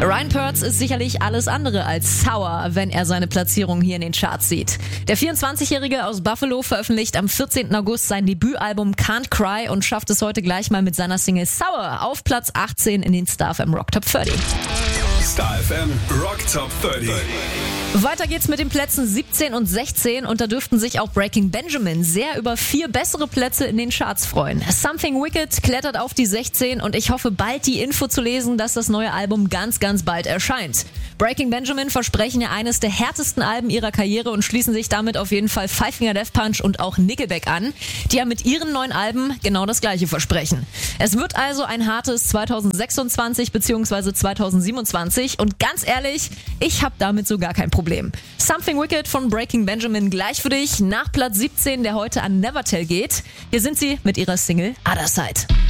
Ryan Pertz ist sicherlich alles andere als sauer, wenn er seine Platzierung hier in den Charts sieht. Der 24-Jährige aus Buffalo veröffentlicht am 14. August sein Debütalbum Can't Cry und schafft es heute gleich mal mit seiner Single Sour auf Platz 18 in den Star FM Rock Top 30. Star FM Rock Top 30. Weiter geht's mit den Plätzen 17 und 16 und da dürften sich auch Breaking Benjamin sehr über 4 bessere Plätze in den Charts freuen. Something Wicked klettert auf die 16 und ich hoffe bald die Info zu lesen, dass das neue Album ganz bald erscheint. Breaking Benjamin versprechen ja eines der härtesten Alben ihrer Karriere und schließen sich damit auf jeden Fall Five Finger Death Punch und auch Nickelback an, die ja mit ihren neuen Alben genau das gleiche versprechen. Es wird also ein hartes 2026 bzw. 2027 und ganz ehrlich, ich habe damit so gar kein Problem. Something Wicked von Breaking Benjamin gleich für dich nach Platz 17, der heute an Nevertell geht. Hier sind sie mit ihrer Single Other Side.